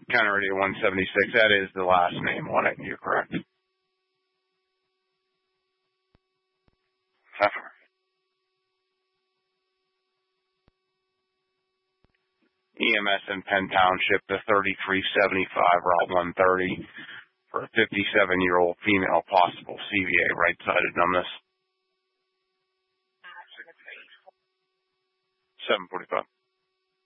County Radio 176. That is the last name on it. You're correct. EMS in Penn Township, the 3375 Route 130 for a 57-year-old female, possible CVA, right-sided numbness. 7:45.